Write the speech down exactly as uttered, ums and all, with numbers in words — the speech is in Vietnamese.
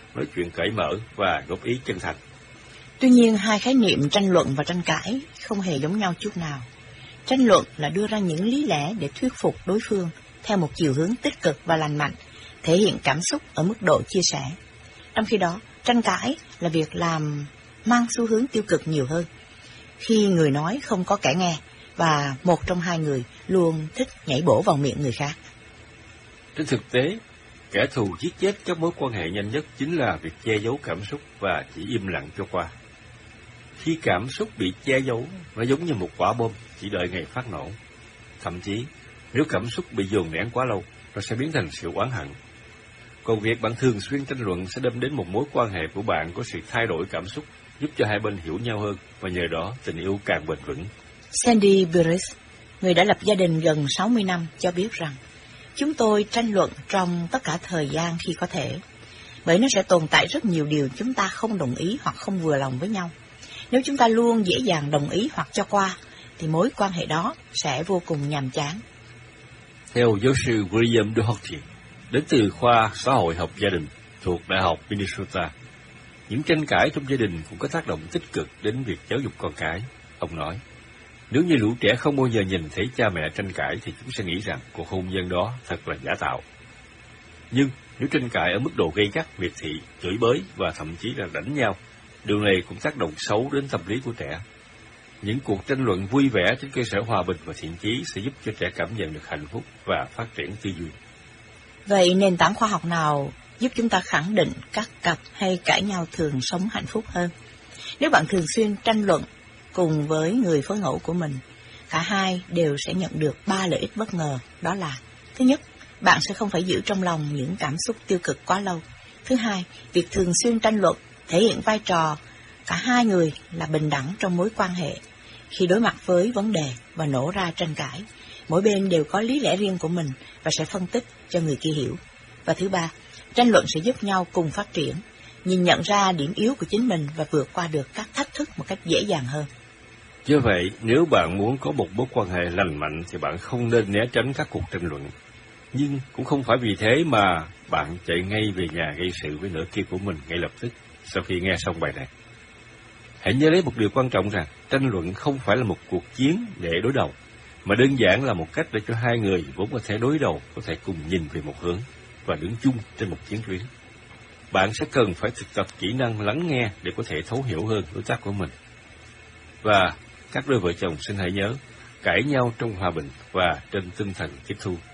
nói chuyện cởi mở và góp ý chân thành. Tuy nhiên, hai khái niệm tranh luận và tranh cãi không hề giống nhau chút nào. Tranh luận là đưa ra những lý lẽ để thuyết phục đối phương theo một chiều hướng tích cực và lành mạnh, thể hiện cảm xúc ở mức độ chia sẻ. Trong khi đó, tranh cãi là việc làm mang xu hướng tiêu cực nhiều hơn, khi người nói không có kẻ nghe và một trong hai người luôn thích nhảy bổ vào miệng người khác. Trên thực tế, kẻ thù giết chết các mối quan hệ nhanh nhất chính là việc che giấu cảm xúc và chỉ im lặng cho qua. Khi cảm xúc bị che giấu, nó giống như một quả bom chỉ đợi ngày phát nổ. Thậm chí, nếu cảm xúc bị dồn nén quá lâu, nó sẽ biến thành sự oán hận. Còn việc bạn thường xuyên tranh luận sẽ đem đến một mối quan hệ của bạn có sự thay đổi cảm xúc, giúp cho hai bên hiểu nhau hơn, và nhờ đó tình yêu càng bền vững. Sandy Burris, người đã lập gia đình gần sáu mươi năm, cho biết rằng chúng tôi tranh luận trong tất cả thời gian khi có thể, bởi nó sẽ tồn tại rất nhiều điều chúng ta không đồng ý hoặc không vừa lòng với nhau. Nếu chúng ta luôn dễ dàng đồng ý hoặc cho qua, thì mối quan hệ đó sẽ vô cùng nhàm chán. Theo giáo sư William Doherty, đến từ khoa xã hội học gia đình thuộc Đại học Minnesota, những tranh cãi trong gia đình cũng có tác động tích cực đến việc giáo dục con cái. Ông nói, nếu như lũ trẻ không bao giờ nhìn thấy cha mẹ tranh cãi thì chúng sẽ nghĩ rằng cuộc hôn nhân đó thật là giả tạo. Nhưng nếu tranh cãi ở mức độ gây gắt, miệt thị, chửi bới và thậm chí là đánh nhau, điều này cũng tác động xấu đến tâm lý của trẻ. Những cuộc tranh luận vui vẻ trên cơ sở hòa bình và thiện chí sẽ giúp cho trẻ cảm nhận được hạnh phúc và phát triển tư duy. Vậy nền tảng khoa học nào giúp chúng ta khẳng định các cặp hay cãi nhau thường sống hạnh phúc hơn? Nếu bạn thường xuyên tranh luận cùng với người phối ngẫu của mình, cả hai đều sẽ nhận được ba lợi ích bất ngờ, đó là: thứ nhất, bạn sẽ không phải giữ trong lòng những cảm xúc tiêu cực quá lâu. Thứ hai, việc thường xuyên tranh luận thể hiện vai trò cả hai người là bình đẳng trong mối quan hệ. Khi đối mặt với vấn đề và nổ ra tranh cãi, mỗi bên đều có lý lẽ riêng của mình và sẽ phân tích cho người kia hiểu. Và thứ ba, tranh luận sẽ giúp nhau cùng phát triển, nhìn nhận ra điểm yếu của chính mình và vượt qua được các thách thức một cách dễ dàng hơn. Do vậy, nếu bạn muốn có một mối quan hệ lành mạnh thì bạn không nên né tránh các cuộc tranh luận. Nhưng cũng không phải vì thế mà bạn chạy ngay về nhà gây sự với nửa kia của mình ngay lập tức sau khi nghe xong bài này. Hãy nhớ lấy một điều quan trọng rằng tranh luận không phải là một cuộc chiến để đối đầu, mà đơn giản là một cách để cho hai người vốn có thể đối đầu có thể cùng nhìn về một hướng và đứng chung trên một chiến tuyến. Bạn sẽ cần phải thực tập kỹ năng lắng nghe để có thể thấu hiểu hơn đối tác của mình. Và các đôi vợ chồng xin hãy nhớ, cãi nhau trong hòa bình và trên tinh thần tiếp thu.